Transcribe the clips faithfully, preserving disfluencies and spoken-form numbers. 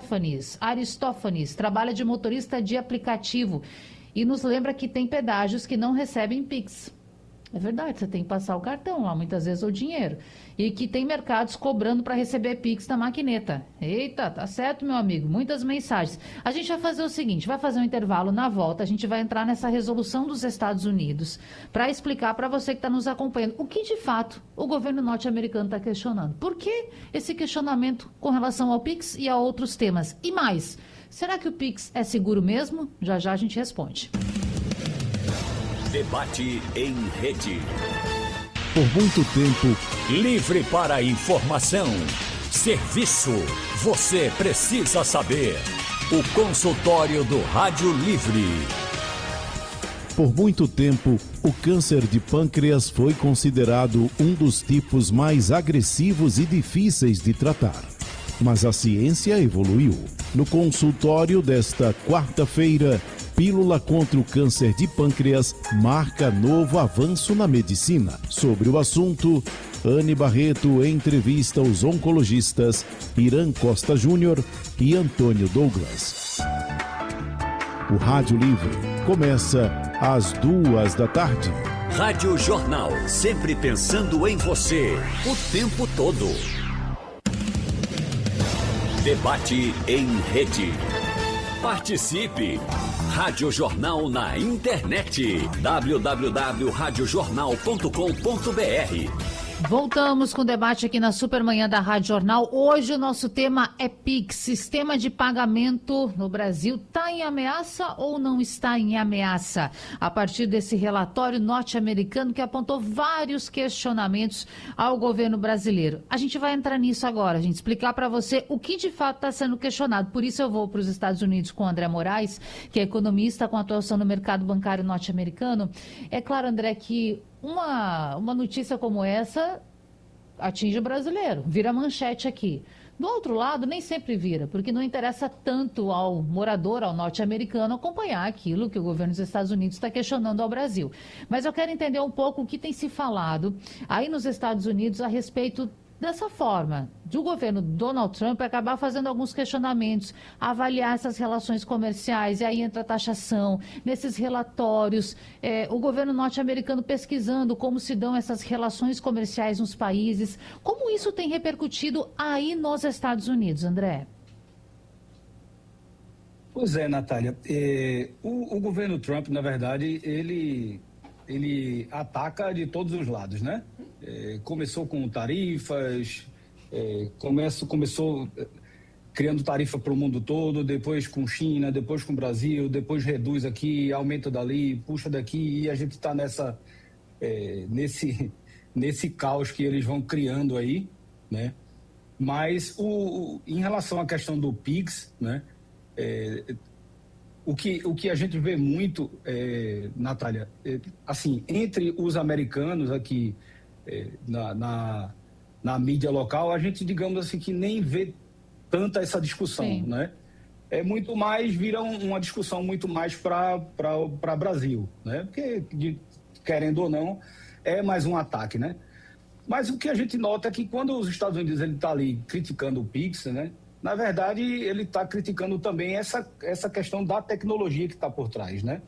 Aristófanes, Aristófanes, trabalha de motorista de aplicativo e nos lembra que tem pedágios que não recebem Pix. É verdade, você tem que passar o cartão lá, muitas vezes o dinheiro. E que tem mercados cobrando para receber Pix na maquineta. Eita, tá certo, meu amigo, muitas mensagens. A gente vai fazer o seguinte, vai fazer um intervalo, na volta a gente vai entrar nessa resolução dos Estados Unidos para explicar para você que está nos acompanhando o que de fato o governo norte-americano está questionando. Por que esse questionamento com relação ao Pix e a outros temas? E mais, será que o Pix é seguro mesmo? Já já a gente responde. Debate em rede. Por muito tempo, livre para a informação. Serviço. Você precisa saber. O consultório do Rádio Livre. Por muito tempo, o câncer de pâncreas foi considerado um dos tipos mais agressivos e difíceis de tratar. Mas a ciência evoluiu. No consultório desta quarta-feira, Pílula contra o câncer de pâncreas marca novo avanço na medicina. Sobre o assunto, Anne Barreto entrevista os oncologistas Irã Costa Júnior e Antônio Douglas. O Rádio Livre começa às duas da tarde. Rádio Jornal, sempre pensando em você, o tempo todo. Debate em rede. Participe! Rádio Jornal na internet. w w w ponto rádio jornal ponto com ponto b r. Voltamos com o debate aqui na Supermanhã da Rádio Jornal. Hoje o nosso tema é Pix. Sistema de pagamento no Brasil está em ameaça ou não está em ameaça? A partir desse relatório norte-americano que apontou vários questionamentos ao governo brasileiro. A gente vai entrar nisso agora, a gente explicar para você o que de fato está sendo questionado. Por isso eu vou para os Estados Unidos com o André Moraes, que é economista com atuação no mercado bancário norte-americano. É claro, André, que Uma, uma notícia como essa atinge o brasileiro, vira manchete aqui. Do outro lado, nem sempre vira, porque não interessa tanto ao morador, ao norte-americano, acompanhar aquilo que o governo dos Estados Unidos está questionando ao Brasil. Mas eu quero entender um pouco o que tem se falado aí nos Estados Unidos a respeito dessa forma, de o governo Donald Trump acabar fazendo alguns questionamentos, avaliar essas relações comerciais, e aí entra a taxação, nesses relatórios, é, o governo norte-americano pesquisando como se dão essas relações comerciais nos países. Como isso tem repercutido aí nos Estados Unidos, André? Pois é, Natália. É, o, o governo Trump, na verdade, ele... ele ataca de todos os lados, né? É, começou com tarifas, é, começo, começou criando tarifa para o mundo todo, depois com China, depois com o Brasil, depois reduz aqui, aumenta dali, puxa daqui, e a gente está nessa, é, nesse, nesse caos que eles vão criando aí, né? Mas o, o, em relação à questão do Pix, né? É, O que, o que a gente vê muito, é, Natália, é, assim, entre os americanos aqui é, na, na, na mídia local, a gente, digamos assim, que nem vê tanta essa discussão, Sim. né? É muito mais, vira uma discussão muito mais para Brasil, né? Porque, de, querendo ou não, é mais um ataque, né? Mas o que a gente nota é que quando os Estados Unidos ele está ali criticando o Pix, né? Na verdade, ele está criticando também essa, essa questão da tecnologia que está por trás, né?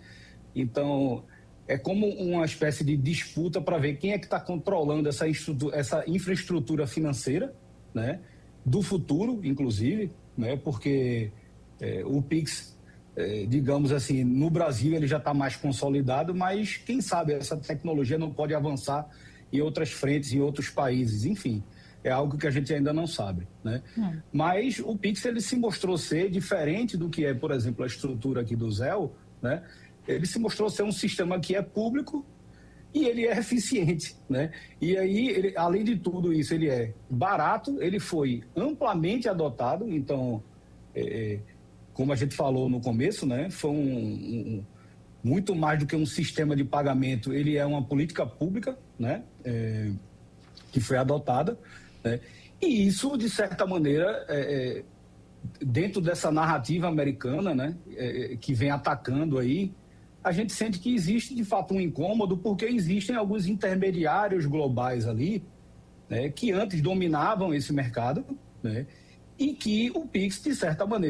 Então, é como uma espécie de disputa para ver quem é que está controlando essa, essa infraestrutura financeira, né? Do futuro, inclusive, né? Porque é, o Pix, é, digamos assim, no Brasil ele já está mais consolidado, mas quem sabe essa tecnologia não pode avançar em outras frentes, em outros países, enfim. É algo que a gente ainda não sabe, né? Hum. Mas o Pix, ele se mostrou ser diferente do que é, por exemplo, a estrutura aqui do Zelle, né? Ele se mostrou ser um sistema que é público e ele é eficiente, né? E aí, ele, além de tudo isso, ele é barato, ele foi amplamente adotado, então, é, como a gente falou no começo, né? Foi um, um, muito mais do que um sistema de pagamento, ele é uma política pública, né? É, que foi adotada. Né? E isso, de certa maneira, é, é, dentro dessa narrativa americana, né, é, que vem atacando aí, a gente sente que existe, de fato, um incômodo, porque existem alguns intermediários globais ali, né, que antes dominavam esse mercado, né, e que o Pix, de certa maneira,